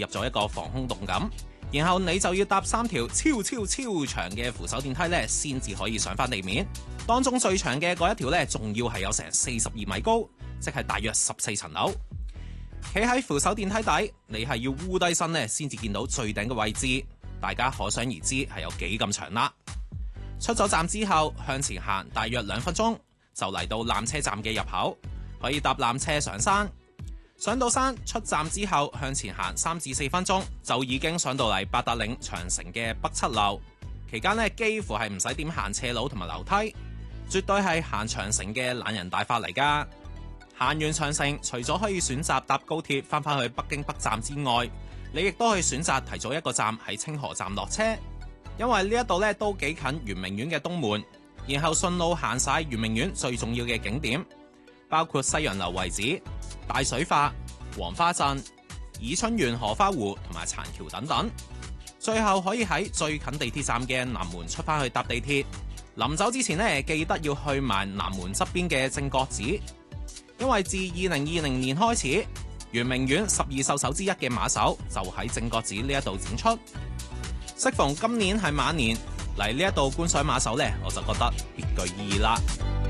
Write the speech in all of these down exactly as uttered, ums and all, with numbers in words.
咗一個防空洞咁，然後你就要搭三條超超超長嘅扶手電梯呢，先至可以上返地面。當中最長嘅嗰一條呢，仲要係有成四十二米高，即係大約十四層樓。企喺扶手電梯底，你係要烏低身呢，先至見到最頂嘅位置。大家可想而知係有幾咁長啦。出咗站之後，向前行大約兩分鐘，就嚟到纜車站嘅入口，可以搭纜車上山。上到山，出站之後向前行三至四分鐘，就已經上到嚟八達嶺長城嘅北七樓。期間呢，幾乎係唔使點行斜路同埋樓梯，絕對係行長城嘅懶人大法嚟㗎。行完長城，除咗可以選擇搭高鐵返返去北京北站之外，你亦都可以選擇提早一個站喺清河站落車。因為呢一度咧都幾近圓明園嘅東門，然後順路行晒圓明園最重要嘅景點，包括西洋樓遺址、大水筏、黃花鎮、爾春園荷花湖同埋殘橋等等。最後可以喺最近地鐵站嘅南門出返去搭地鐵。臨走之前呢，記得要去埋南門側邊嘅正覺寺，因為自二零二零年開始，圓明園十二獸首之一嘅馬首就喺正覺寺呢一度展出。適逢今年係馬年，嚟呢一度觀賞馬首呢，我就覺得別具意義啦。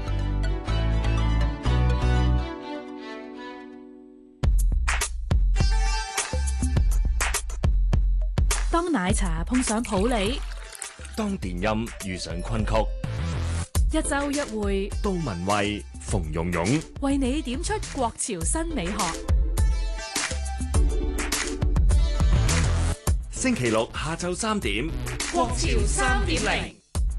當奶茶碰上普洱， 當電音遇上昆曲， 一周一會， 杜文蔚、馮蓉蓉為你點出國潮新美學。 星期六下晝三點， 國潮三點零。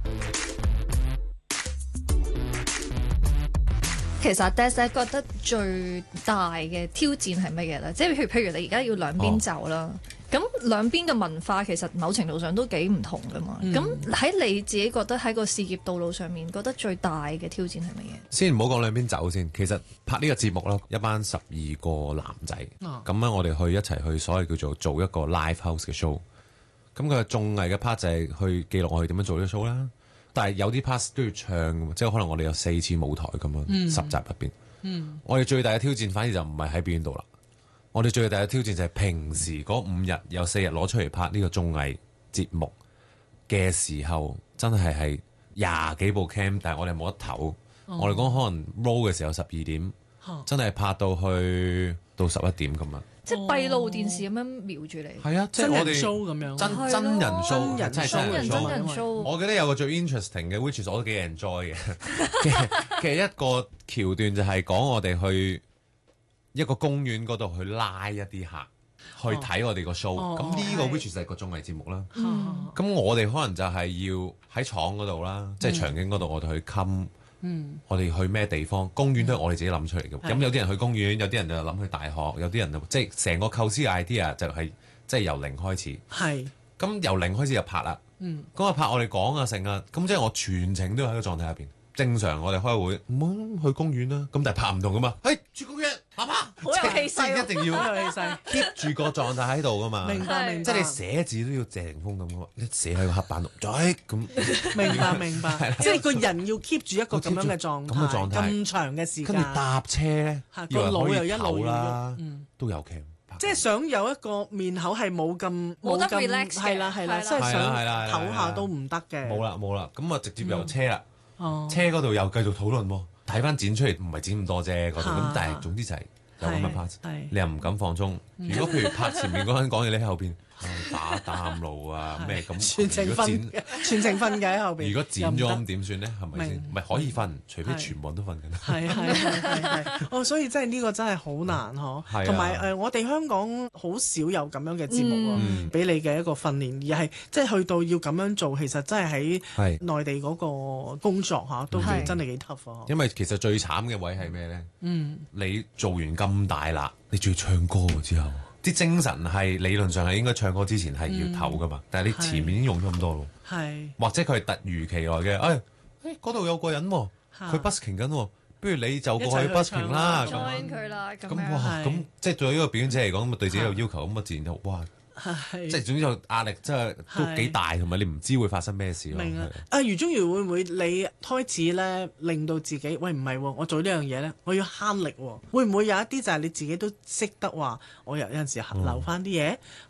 其實阿 Des 覺得最大嘅挑戰係乜嘢咧？即係譬如譬如你而家要兩邊走啦，咁、哦、兩邊嘅文化其實某程度上都幾唔同噶嘛。咁喺、嗯、你自己覺得喺個事業道路上面，覺得最大嘅挑戰係乜嘢？ 先唔好講兩邊走先，其實拍呢個節目咯，一班十二個男仔，咁樣、哦、我哋去一齊去所謂叫做做一個 live house 嘅 show。咁佢嘅綜藝嘅 part 就係去記錄我哋點樣做呢個 show 啦。但係有啲 part 都要唱，即係可能我哋有四次舞台咁樣，嗯、十集入邊。嗯、我哋最大嘅挑戰反而就唔係喺邊度啦。我哋最大嘅挑戰就係平時嗰五日有四日攞出嚟拍呢個綜藝節目嘅時候，真係係廿幾部 cam， 但係我哋冇得唞。哦、我哋講可能 roll 嘅時候十二點，哦、真係拍到去到十一點咁樣。 即係閉路電視咁樣瞄住你， 係啊，即係我哋 show 咁樣， 真真人 show， 真人 show， 真人 show， 真人 show。 我記得有個最 interesting 嘅 ，which is 我都幾 enjoy 嘅。其實其實一個橋段就係講我哋去一個公園嗰度去拉一啲客去睇我哋個 show。咁呢個 which is 係個綜藝節目啦。咁我哋可能就係要喺廠嗰度啦，即係場景嗰度我哋去冚。嗯，我哋去咩地方？公園都係我哋自己諗出嚟嘅。咁、嗯、有啲人去公園，有啲人就諗去大學，有啲人就即係成個構思 idea 就係即係由零開始。係是。咁由零開始就拍啦。嗯。咁啊拍我哋講啊成啊，咁即係我全程都喺個狀態入邊。正常我哋開會，唔好去公園啦。咁但係拍唔同噶嘛。誒，去公園，爸爸。好有氣勢、啊。一定要有氣勢 keep 住個狀態喺度噶嘛。明白明白。即係你寫字都要謝霆鋒咁嘅，一寫喺個黑板度，再咁。 明白明白。即係個人要 keep 住一個咁樣嘅狀態，咁嘅狀態，咁長嘅時間。跟住搭車咧，個腦又一路啦，都有 cam。 即係想有一個面口係冇咁冇得 relax 嘅， 係啦係啦，即係想唞下都唔得嘅。 冇啦冇啦，咁啊直接由車啦。車嗰度又繼續討論喎，睇翻剪出嚟唔係剪咁多啫，嗰度咁，但係總之就係有咁嘅 part，你又唔敢放鬆。如果譬如拍前面嗰個人講嘢，你喺後邊打擔路啊咩咁， 全程瞓嘅，全程瞓嘅喺後邊。 如果剪咗咁點算咧？係咪先？唔係可以瞓，除非全部人都瞓緊。 係係係係哦，所以真係呢個真係好難嗬。同埋誒，我哋香港好少有咁樣嘅節目喎，俾你嘅一個訓練，而係即係去到要咁樣做，其實真係喺內地嗰個工作嚇都真係幾 tough 啊。 因為其實最慘嘅位係咩咧？嗯，你做完咁大啦，你仲要唱歌之後。啲精神係理論上係應該唱歌之前係要唞噶嘛，嗯、但係你前面已經用咗咁多咯，係或者佢係突如其來嘅，誒誒嗰度有個人喎，佢 busking 緊喎，不如你就過去 busking 啦 ，join 佢啦，咁咁哇，咁即係對於一個表演者嚟講，咁啊對自己有要求，咁啊自然就哇。即係總之就壓力真係都幾大，同埋你唔知會發生咩事咯。明啊！ 啊余宗遙會唔會你開始咧令到自己喂唔係喎，我做呢樣嘢咧，我要慳力喎。會唔會有一啲就係你自己都識得話，我有有陣時留翻啲嘢